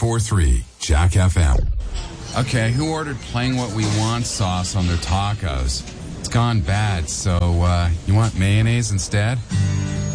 94.3 Jack FM. Okay, who ordered Playing What We Want sauce on their tacos? It's gone bad, so you want mayonnaise instead?